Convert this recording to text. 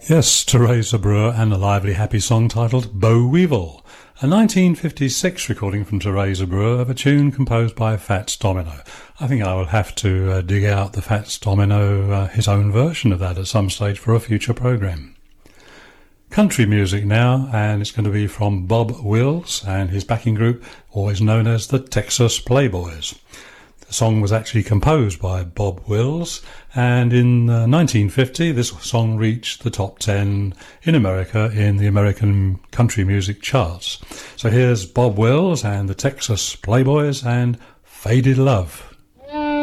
Yes, Teresa Brewer and a lively happy song titled Boll Weevil, a 1956 recording from Teresa Brewer of a tune composed by Fats Domino. I think I will have to dig out the Fats Domino, his own version of that at some stage for a future programme. Country music now, and it's going to be from Bob Wills and his backing group, always known as the Texas Playboys. The song was actually composed by Bob Wills, and in 1950 this song reached the top 10 in America in the American country music charts. So here's Bob Wills and the Texas Playboys and Faded Love.